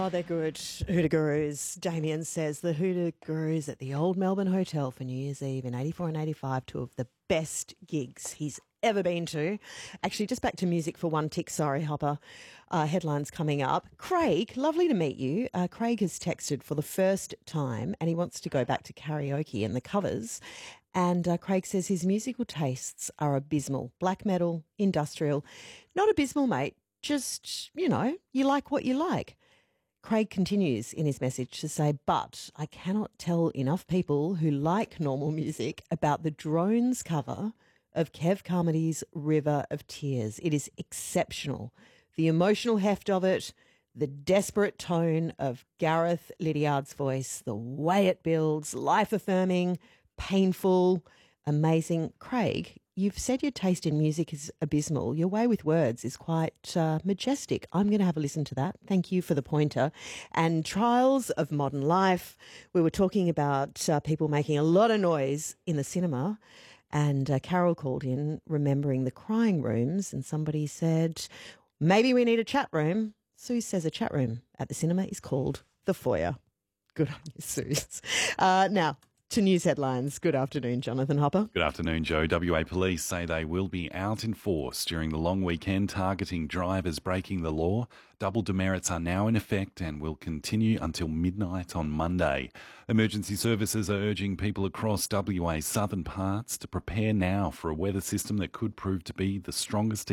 they're good. Hoota Gurus. Damien says the Hoota Gurus at the Old Melbourne Hotel for New Year's Eve in 84 and 85, two of the best gigs he's ever been to. Actually, just back to music for one tick. Sorry, Hopper. Headlines coming up. Craig, lovely to meet you. Craig has texted for the first time and he wants to go back to karaoke and the covers. And Craig says his musical tastes are abysmal. Black metal, industrial. Not abysmal, mate. Just, you like what you like. Craig continues in his message to say, but I cannot tell enough people who like normal music about the Drones cover of Kev Carmody's River of Tears. It is exceptional. The emotional heft of it, the desperate tone of Gareth Lydiard's voice, the way it builds, life-affirming, painful, amazing. Craig, you've said your taste in music is abysmal. Your way with words is quite majestic. I'm going to have a listen to that. Thank you for the pointer. And Trials of Modern Life. We were talking about people making a lot of noise in the cinema. And Carol called in remembering the crying rooms, and somebody said, maybe we need a chat room. Sue says a chat room at the cinema is called the foyer. Good on you, Sue. Now, to news headlines. Good afternoon, Jonathan Hopper. Good afternoon, Joe. WA Police say they will be out in force during the long weekend targeting drivers breaking the law. Double demerits are now in effect and will continue until midnight on Monday. Emergency services are urging people across WA's southern parts to prepare now for a weather system that could prove to be the strongest